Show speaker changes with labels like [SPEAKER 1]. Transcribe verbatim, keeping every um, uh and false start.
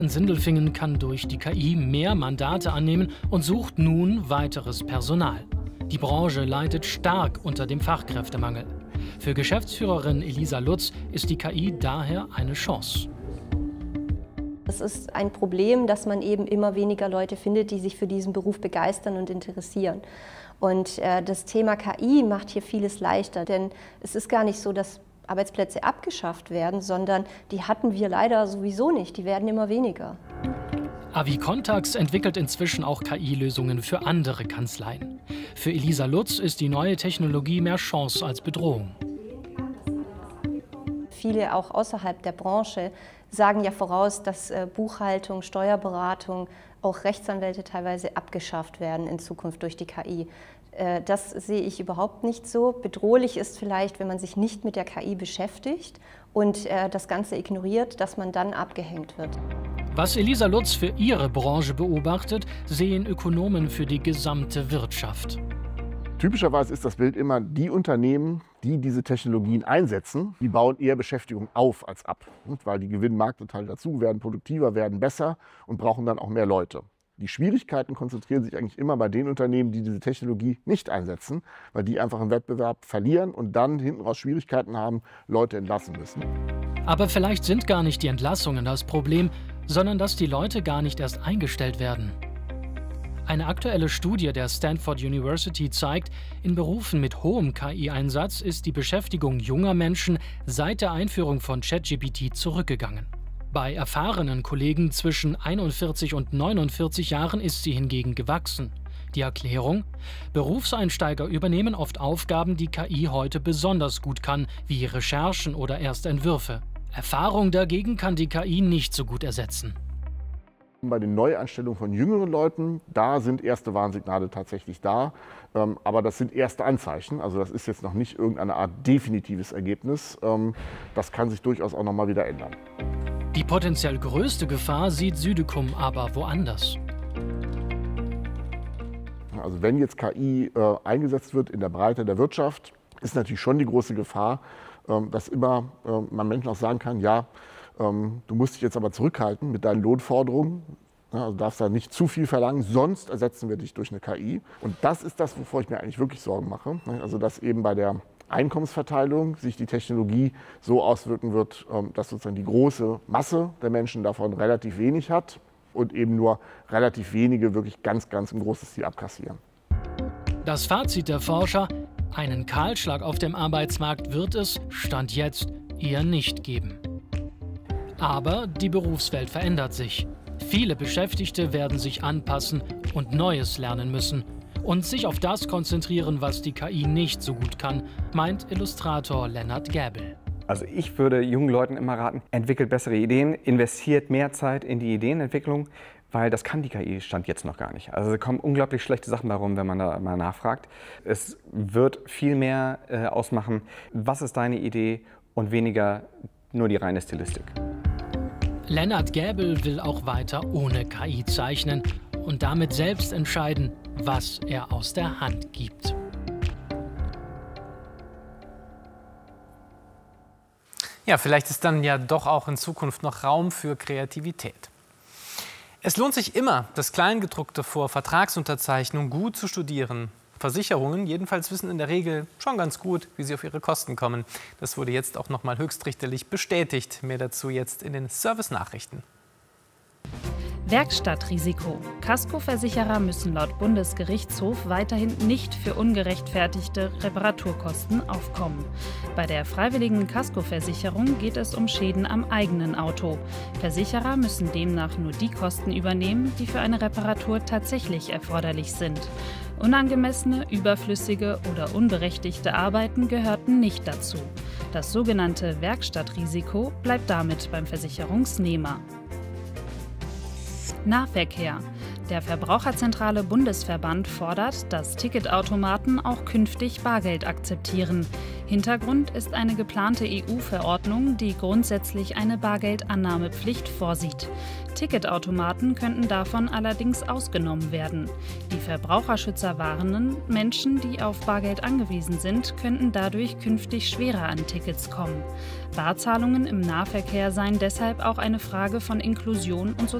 [SPEAKER 1] Sindelfingen kann durch die K I mehr Mandate annehmen und sucht nun weiteres Personal. Die Branche leidet stark unter dem Fachkräftemangel. Für Geschäftsführerin Elisa Lutz ist die K I daher eine Chance.
[SPEAKER 2] Es ist ein Problem, dass man eben immer weniger Leute findet, die sich für diesen Beruf begeistern und interessieren. Und äh, das Thema K I macht hier vieles leichter, denn es ist gar nicht so, dass Arbeitsplätze abgeschafft werden, sondern die hatten wir leider sowieso nicht, die werden immer weniger.
[SPEAKER 1] Avicontax entwickelt inzwischen auch K I-Lösungen für andere Kanzleien. Für Elisa Lutz ist die neue Technologie mehr Chance als Bedrohung.
[SPEAKER 2] Viele auch außerhalb der Branche sagen ja voraus, dass Buchhaltung, Steuerberatung, auch Rechtsanwälte teilweise abgeschafft werden in Zukunft durch die K I. Das sehe ich überhaupt nicht so. Bedrohlich ist vielleicht, wenn man sich nicht mit der K I beschäftigt und das Ganze ignoriert, dass man dann abgehängt wird.
[SPEAKER 1] Was Elisa Lutz für ihre Branche beobachtet, sehen Ökonomen für die gesamte Wirtschaft.
[SPEAKER 3] Typischerweise ist das Bild immer, die Unternehmen, die diese Technologien einsetzen, die bauen eher Beschäftigung auf als ab. Weil die gewinnen Marktanteile dazu, werden produktiver, werden besser und brauchen dann auch mehr Leute. Die Schwierigkeiten konzentrieren sich eigentlich immer bei den Unternehmen, die diese Technologie nicht einsetzen, weil die einfach im Wettbewerb verlieren und dann hinten raus Schwierigkeiten haben, Leute entlassen müssen.
[SPEAKER 1] Aber vielleicht sind gar nicht die Entlassungen das Problem, sondern dass die Leute gar nicht erst eingestellt werden. Eine aktuelle Studie der Stanford University zeigt, in Berufen mit hohem K I-Einsatz ist die Beschäftigung junger Menschen seit der Einführung von ChatGPT zurückgegangen. Bei erfahrenen Kollegen zwischen einundvierzig und neunundvierzig Jahren ist sie hingegen gewachsen. Die Erklärung? Berufseinsteiger übernehmen oft Aufgaben, die K I heute besonders gut kann, wie Recherchen oder Erstentwürfe. Erfahrung dagegen kann die K I nicht so gut ersetzen.
[SPEAKER 3] Bei den Neueinstellungen von jüngeren Leuten, da sind erste Warnsignale tatsächlich da. Ähm, aber das sind erste Anzeichen. Also das ist jetzt noch nicht irgendeine Art definitives Ergebnis. Ähm, das kann sich durchaus auch noch mal wieder ändern.
[SPEAKER 1] Die potenziell größte Gefahr sieht Südekum aber woanders.
[SPEAKER 3] Also wenn jetzt K I äh, eingesetzt wird in der Breite der Wirtschaft, ist natürlich schon die große Gefahr, ähm, dass immer äh, man Menschen auch sagen kann, ja, ähm, du musst dich jetzt aber zurückhalten mit deinen Lohnforderungen. Ja, also darfst da nicht zu viel verlangen, sonst ersetzen wir dich durch eine K I. Und das ist das, wovor ich mir eigentlich wirklich Sorgen mache. Also dass eben bei der Einkommensverteilung sich die Technologie so auswirken wird, dass sozusagen die große Masse der Menschen davon relativ wenig hat und eben nur relativ wenige wirklich ganz, ganz im großen Stil abkassieren.
[SPEAKER 1] Das Fazit der Forscher: Einen Kahlschlag auf dem Arbeitsmarkt wird es, Stand jetzt, eher nicht geben. Aber die Berufswelt verändert sich. Viele Beschäftigte werden sich anpassen und Neues lernen müssen und sich auf das konzentrieren, was die K I nicht so gut kann, meint Illustrator Lennart Gäbel.
[SPEAKER 4] Also ich würde jungen Leuten immer raten, entwickelt bessere Ideen, investiert mehr Zeit in die Ideenentwicklung, weil das kann die K I Stand jetzt noch gar nicht. Also es kommen unglaublich schlechte Sachen darum, wenn man da mal nachfragt. Es wird viel mehr äh, ausmachen, was ist deine Idee und weniger nur die reine Stilistik.
[SPEAKER 1] Lennart Gäbel will auch weiter ohne K I zeichnen und damit selbst entscheiden, was er aus der Hand gibt.
[SPEAKER 5] Ja, vielleicht ist dann ja doch auch in Zukunft noch Raum für Kreativität. Es lohnt sich immer, das Kleingedruckte vor Vertragsunterzeichnung gut zu studieren. Versicherungen jedenfalls wissen in der Regel schon ganz gut, wie sie auf ihre Kosten kommen. Das wurde jetzt auch noch mal höchstrichterlich bestätigt. Mehr dazu jetzt in den Service-Nachrichten.
[SPEAKER 6] Werkstattrisiko. Kaskoversicherer müssen laut Bundesgerichtshof weiterhin nicht für ungerechtfertigte Reparaturkosten aufkommen. Bei der freiwilligen Kaskoversicherung geht es um Schäden am eigenen Auto. Versicherer müssen demnach nur die Kosten übernehmen, die für eine Reparatur tatsächlich erforderlich sind. Unangemessene, überflüssige oder unberechtigte Arbeiten gehörten nicht dazu. Das sogenannte Werkstattrisiko bleibt damit beim Versicherungsnehmer. Nahverkehr. Der Verbraucherzentrale Bundesverband fordert, dass Ticketautomaten auch künftig Bargeld akzeptieren. Hintergrund ist eine geplante E U-Verordnung, die grundsätzlich eine Bargeldannahmepflicht vorsieht. Ticketautomaten könnten davon allerdings ausgenommen werden. Die Verbraucherschützer warnen, Menschen, die auf Bargeld angewiesen sind, könnten dadurch künftig schwerer an Tickets kommen. Barzahlungen im Nahverkehr seien deshalb auch eine Frage von Inklusion und